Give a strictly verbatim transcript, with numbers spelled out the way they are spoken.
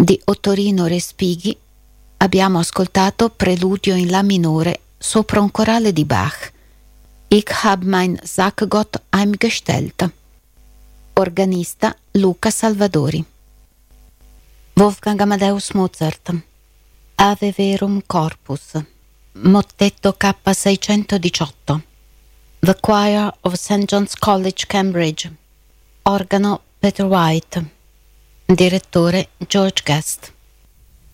Di Ottorino Respighi abbiamo ascoltato Preludio in La minore sopra un corale di Bach. Ich hab mein Sackgott heimgestellt. Organista Luca Salvadori. Wolfgang Amadeus Mozart. Ave Verum Corpus. Mottetto K seicentodiciotto. The Choir of Saint John's College, Cambridge. Organo Peter White. Direttore George Guest.